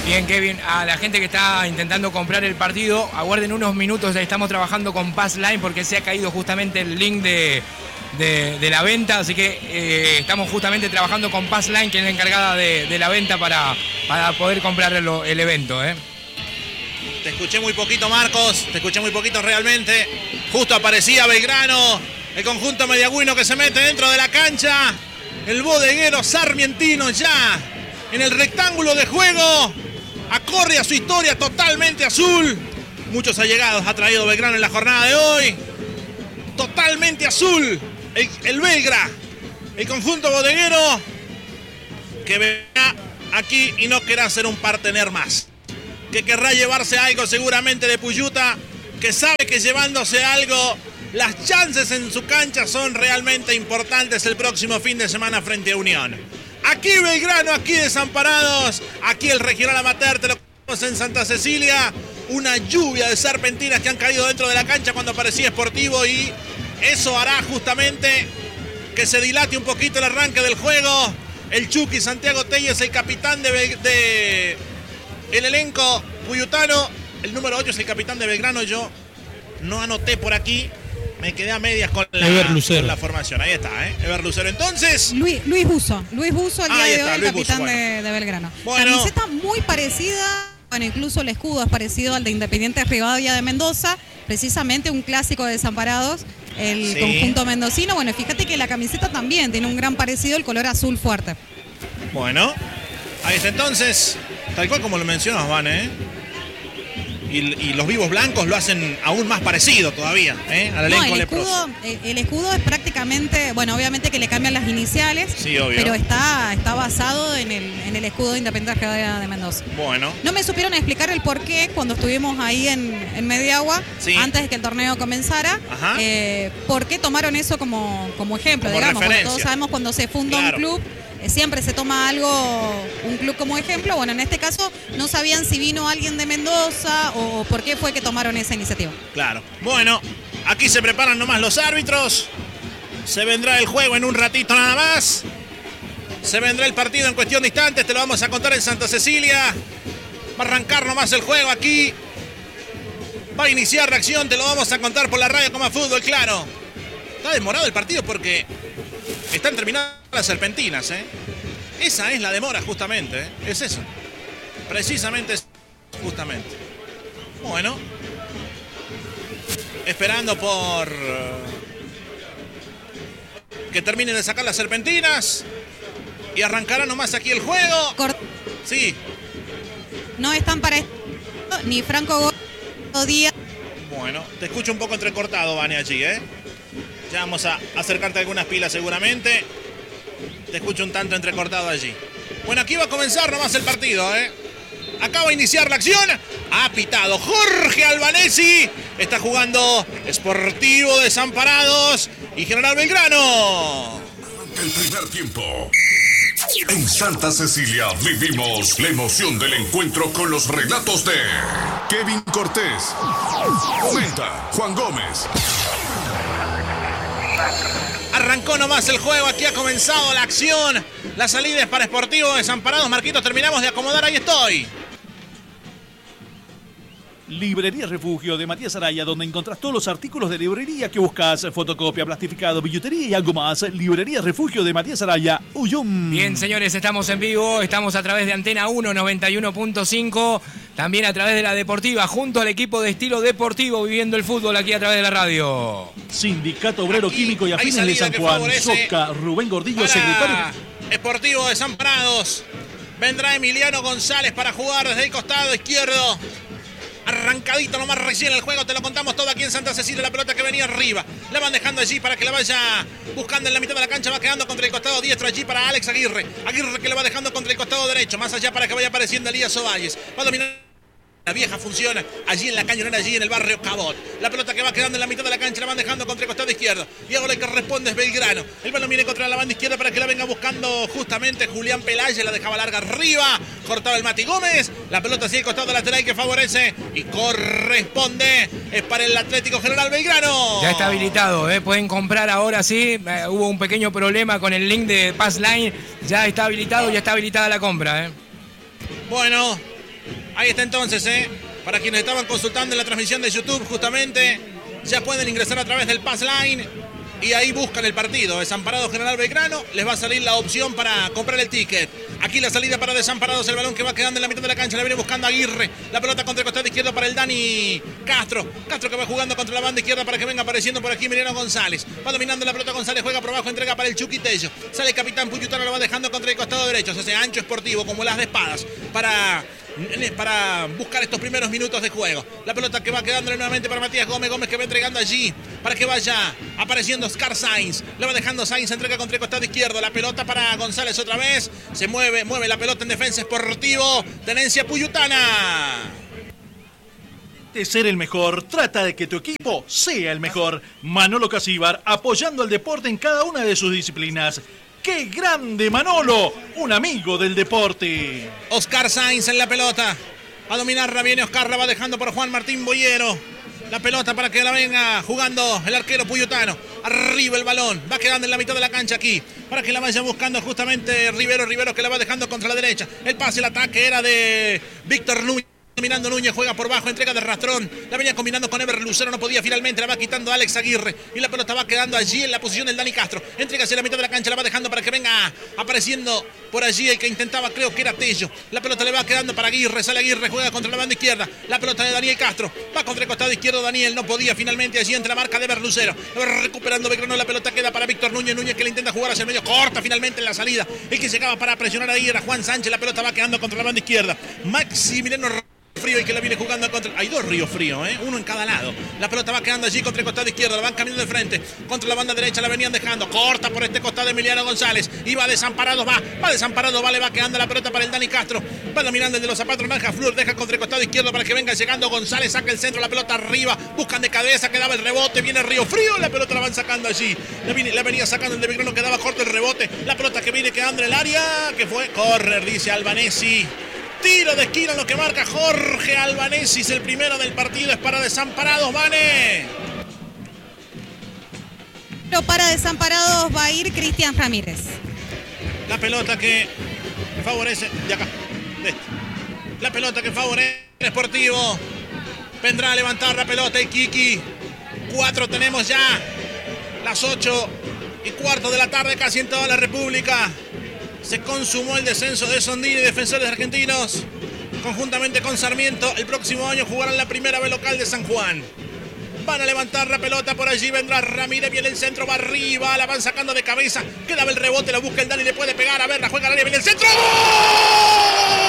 Bien, Kevin, a la gente que está intentando comprar el partido, aguarden unos minutos, estamos trabajando con Passline porque se ha caído justamente el link de la venta, así que estamos justamente trabajando con Passline, que es la encargada de la venta para poder comprar el evento. Te escuché muy poquito, Marcos, te escuché muy poquito realmente. Justo aparecía Belgrano, el conjunto mediagüino que se mete dentro de la cancha. El bodeguero sarmientino ya en el rectángulo de juego. Acorre a su historia totalmente azul. Muchos allegados ha traído Belgrano en la jornada de hoy. Totalmente azul. El Belgra, el conjunto bodeguero que verá aquí y no querrá ser un partener más. Que querrá llevarse algo seguramente de Puyuta, que sabe que llevándose algo, las chances en su cancha son realmente importantes el próximo fin de semana frente a Unión. Aquí Belgrano, aquí Desamparados, aquí el regional amateur, te lo ponemos en Santa Cecilia. Una lluvia de serpentinas que han caído dentro de la cancha cuando aparecía Sportivo y eso hará justamente que se dilate un poquito el arranque del juego. El Chucky Santiago Telles, el capitán de el elenco puyutano. El número 8 es el capitán de Belgrano. Yo no anoté por aquí. Me quedé a medias con la formación. Ahí está, Ever Lucero. Entonces... Luis Buzo el día de hoy, capitán Buzo, de Belgrano. Bueno. Camiseta muy parecida. Bueno, incluso el escudo es parecido al de Independiente Rivadavia de Mendoza. Precisamente un clásico de Desamparados. El conjunto mendocino. Bueno, fíjate que la camiseta también tiene un gran parecido. El color azul fuerte. Bueno, ahí está entonces. Tal cual como lo mencionas, Van, Y los vivos blancos lo hacen aún más parecido todavía, al elenco leproso. El escudo es prácticamente, bueno, obviamente que le cambian las iniciales, sí, obvio, pero está basado en el escudo de Independiente Rivadavia de Mendoza. Bueno. No me supieron explicar el porqué cuando estuvimos ahí en Mediagua, antes de que el torneo comenzara, por qué tomaron eso como ejemplo, como digamos. Referencia. Bueno, todos sabemos cuando se funda un club, siempre se toma un club como ejemplo. Bueno, en este caso no sabían si vino alguien de Mendoza o por qué fue que tomaron esa iniciativa. Claro. Bueno, aquí se preparan nomás los árbitros. Se vendrá el juego en un ratito nada más. Se vendrá el partido en cuestión de instantes. Te lo vamos a contar en Santa Cecilia. Va a arrancar nomás el juego aquí. Va a iniciar la acción. Te lo vamos a contar por la radio Coma Fútbol, claro. Está demorado el partido porque... están terminando las serpentinas, Esa es la demora justamente, Es eso. Precisamente es justamente. Bueno. Esperando por que terminen de sacar las serpentinas. Y arrancará nomás aquí el juego. Sí. No están para esto ni Franco Díaz. Bueno, te escucho un poco entrecortado, Vane, allí, Ya vamos a acercarte a algunas pilas seguramente. Te escucho un tanto entrecortado allí. Bueno, aquí va a comenzar nomás el partido, Acaba de iniciar la acción. Ha pitado Jorge Albanesi. Está jugando Sportivo Desamparados y General Belgrano. El primer tiempo. En Santa Cecilia vivimos la emoción del encuentro con los relatos de Kevin Cortés. Comenta Juan Gómez. Arrancó nomás el juego, aquí ha comenzado la acción. La salida es para Sportivo Desamparados. Marquitos, terminamos de acomodar, ahí estoy. Librería Refugio de Matías Araya, donde encontrás todos los artículos de librería que buscas: fotocopia, plastificado, billutería y algo más. Librería Refugio de Matías Araya, Uyum. Bien, señores, estamos en vivo, estamos a través de Antena 1 91.5, también a través de la Deportiva, junto al equipo de Estilo Deportivo, viviendo el fútbol aquí a través de la radio. Sindicato Obrero Químico y Afines de San Juan, Soca, Rubén Gordillo, secretario. Sportivo Desamparados. Vendrá Emiliano González para jugar desde el costado izquierdo. Arrancadito nomás recién el juego, te lo contamos todo aquí en Santa Cecilia. La pelota que venía arriba, la van dejando allí para que la vaya buscando en la mitad de la cancha. Va quedando contra el costado diestro allí para Alex Aguirre. Aguirre que le va dejando contra el costado derecho, más allá para que vaya apareciendo Elías Ovalles. Va a dominar la vieja función allí en la cañonera, allí en el barrio Cabot. La pelota que va quedando en la mitad de la cancha, la van dejando contra el costado izquierdo. Y ahora el que responde es Belgrano. El balón viene contra la banda izquierda para que la venga buscando justamente Julián Pelaye. La dejaba larga arriba, cortaba el Mati Gómez. La pelota hacia el costado lateral que favorece y corresponde. Es para el Atlético General Belgrano. Ya está habilitado, pueden comprar ahora, sí. Hubo un pequeño problema con el link de Passline. Ya está habilitado, ya está habilitada la compra, Bueno, Ahí está entonces, para quienes estaban consultando en la transmisión de YouTube, justamente, ya pueden ingresar a través del Pass Line y ahí buscan el partido. Desamparados General Belgrano, les va a salir la opción para comprar el ticket. Aquí la salida para Desamparados, el balón que va quedando en la mitad de la cancha, la viene buscando Aguirre. La pelota contra el costado izquierdo para el Dani Castro. Castro que va jugando contra la banda izquierda para que venga apareciendo por aquí Emiliano González. Va dominando la pelota González, juega por abajo, entrega para el Chuquitello. Sale el capitán Puyutano, lo va dejando contra el costado derecho. Se hace ancho esportivo como las de espadas para buscar estos primeros minutos de juego. La pelota que va quedándole nuevamente para Matías Gómez. Gómez que va entregando allí para que vaya apareciendo Oscar Sainz. Le va dejando Sainz, entrega contra el costado izquierdo. La pelota para González otra vez. Se mueve la pelota en defensa esportivo. Tenencia Puyutana. De ser el mejor, trata de que tu equipo sea el mejor. Manolo Casíbar, apoyando al deporte en cada una de sus disciplinas. ¡Qué grande Manolo! Un amigo del deporte. Oscar Sainz en la pelota. A dominarla viene Oscar, la va dejando por Juan Martín Boyero. La pelota para que la venga jugando el arquero Puyutano. Arriba el balón. Va quedando en la mitad de la cancha aquí. Para que la vaya buscando justamente Rivero. Rivero que la va dejando contra la derecha. El pase, el ataque era de Víctor Núñez. Dominando Núñez, juega por bajo, entrega de rastrón. La venía combinando con Ever Lucero, no podía finalmente. La va quitando Alex Aguirre. Y la pelota va quedando allí en la posición del Dani Castro. Entrega hacia la mitad de la cancha, la va dejando para que venga apareciendo por allí el que intentaba, creo que era Tello. La pelota le va quedando para Aguirre. Sale Aguirre, juega contra la banda izquierda. La pelota de Daniel Castro. Va contra el costado izquierdo Daniel. No podía finalmente allí entre la marca de Ever Lucero. Recuperando Belgrano, la pelota queda para Víctor Núñez. Núñez que le intenta jugar hacia el medio. Corta finalmente en la salida. El que llegaba para presionar ahí era Juan Sánchez. La pelota va quedando contra la banda izquierda. Maximiliano Frío y que la viene jugando contra... Hay dos Ríos Frío, uno en cada lado. La pelota va quedando allí contra el costado izquierdo. La van caminando de frente. Contra la banda derecha la venían dejando. Corta por este costado Emiliano González. Y va Desamparados, va Desamparados, le va quedando la pelota para el Dani Castro. Va dominando el de los zapatos naranja Flur. Deja contra el costado izquierdo para que venga llegando González. Saca el centro, la pelota arriba. Buscan de cabeza, quedaba el rebote. Viene Río Frío. La pelota la van sacando allí. La venía sacando el de Belgrano, quedaba corto el rebote. La pelota que viene quedando en el área. Que fue correr, dice Albanesi. Tiro de esquina, lo que marca Jorge Albanesi. El primero del partido es para Desamparados, Vane. Pero para Desamparados va a ir Cristian Ramírez. La pelota que favorece. De acá. De este. La pelota que favorece el Sportivo. Vendrá a levantar la pelota el Kiki. 4 tenemos ya. Las 8:15 de la tarde, casi en toda la República. Se consumó el descenso de Sondini y Defensores Argentinos. Conjuntamente con Sarmiento, el próximo año jugarán la primera B local de San Juan. Van a levantar la pelota, por allí vendrá Ramírez, viene el centro, va arriba, la van sacando de cabeza. Quedaba el rebote, la busca el Dani, le puede pegar, a ver, la juega el área, viene el centro. ¡Gol!